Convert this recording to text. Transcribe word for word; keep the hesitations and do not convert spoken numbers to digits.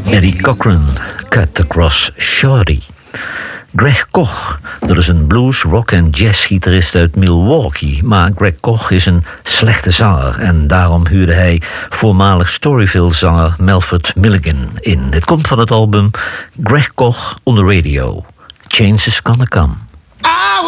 Eddie Cochran, Cut Across Shorty. Greg Koch, dat is een blues, rock en jazzgitarist uit Milwaukee. Maar Greg Koch is een slechte zanger en daarom huurde hij voormalig Storyville-zanger Melford Milligan in. Het komt van het album Greg Koch on the Radio. Changes Gonna Come. I